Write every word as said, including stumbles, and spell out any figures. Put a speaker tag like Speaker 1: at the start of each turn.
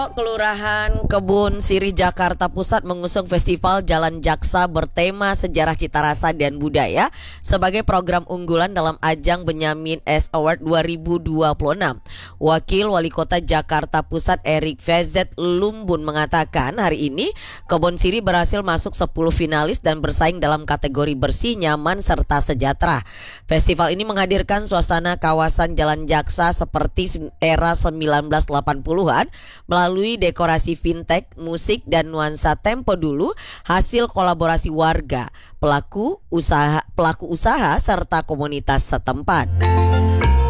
Speaker 1: Kelurahan Kebun Sirih Jakarta Pusat mengusung festival Jalan Jaksa bertema sejarah cita rasa dan budaya sebagai program unggulan dalam ajang Benyamin S Award dua ribu dua puluh enam. Wakil Wali Kota Jakarta Pusat Erik Vezet Lumbun mengatakan hari ini Kebun Sirih berhasil masuk sepuluh finalis dan bersaing dalam kategori bersih, nyaman, serta sejahtera. Festival ini menghadirkan suasana kawasan Jalan Jaksa seperti era sembilan belas delapan puluhan melalui melalui dekorasi fintech, musik, dan nuansa tempo dulu, hasil kolaborasi warga, pelaku usaha, pelaku usaha serta komunitas setempat.